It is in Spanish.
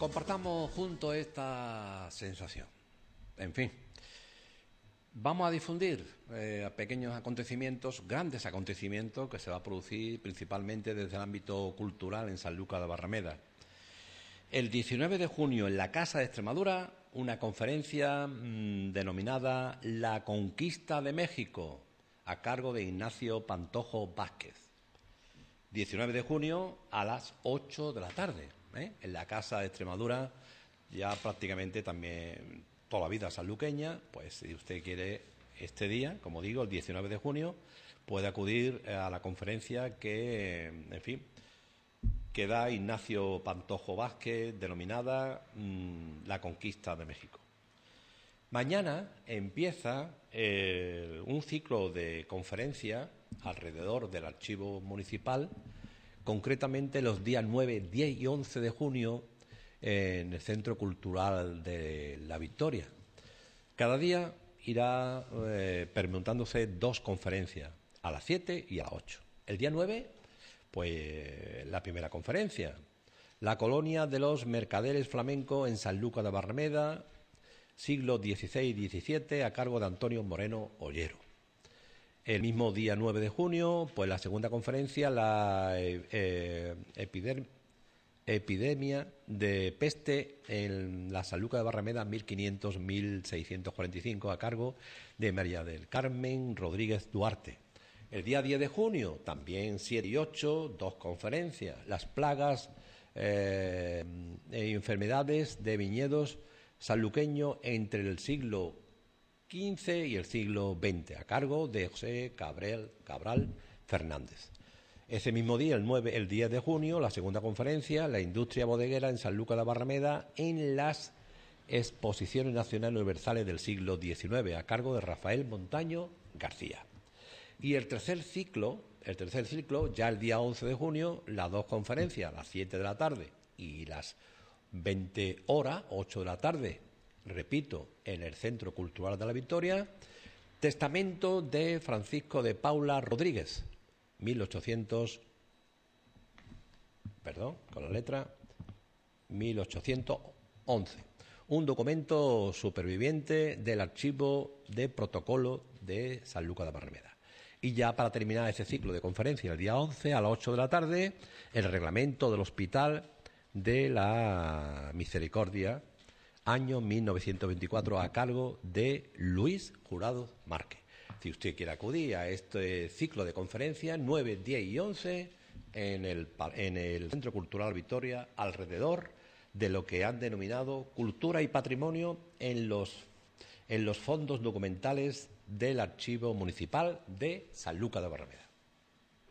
Compartamos juntos esta sensación. En fin, vamos a difundir pequeños acontecimientos, grandes acontecimientos que se va a producir principalmente desde el ámbito cultural en Sanlúcar de Barrameda. El 19 de junio en la Casa de Extremadura, una conferencia denominada La Conquista de México, a cargo de Ignacio Pantojo Vázquez. 19 de junio a las 8 de la tarde, en la Casa de Extremadura, ya prácticamente también toda la vida sanluqueña. Pues si usted quiere este día, como digo, el 19 de junio, puede acudir a la conferencia que, en fin, que da Ignacio Pantojo Vázquez, denominada La Conquista de México. Mañana empieza un ciclo de conferencias alrededor del archivo municipal, concretamente los días 9, 10 y 11 de junio en el Centro Cultural de La Victoria. Cada día irá permutándose dos conferencias, a las 7 y a las 8. El día 9, pues la primera conferencia, la colonia de los mercaderes flamencos en Sanlúcar de Barrameda, siglo XVI y XVII, a cargo de Antonio Moreno Ollero. El mismo día 9 de junio, pues la segunda conferencia, la epidemia de peste en la Sanlúcar de Barrameda 1500-1645, a cargo de María del Carmen Rodríguez Duarte. El día 10 de junio, también 7 y 8, dos conferencias, las plagas e enfermedades de viñedos sanluqueño entre el siglo XV y el siglo XX, a cargo de José Cabral Fernández. Ese mismo día, el 10 de junio, la segunda conferencia, la industria bodeguera en Sanlúcar de Barrameda en las exposiciones nacionales universales del siglo XIX, a cargo de Rafael Montaño García. Y el tercer ciclo, ya el día 11 de junio, las dos conferencias, a las 7 de la tarde y las 20 horas, 8 de la tarde, repito, en el Centro Cultural de La Victoria, testamento de Francisco de Paula Rodríguez, 1811, un documento superviviente del archivo de protocolo de Sanlúcar de Barrameda. Y ya para terminar ese ciclo de conferencia, el día 11 a las 8 de la tarde, el reglamento del Hospital de la Misericordia, año 1924, a cargo de Luis Jurado Márquez. Si usted quiere acudir a este ciclo de conferencias 9, 10 y 11 en el Centro Cultural Victoria, alrededor de lo que han denominado cultura y patrimonio en los fondos documentales del Archivo Municipal de Sanlúcar de Barrameda.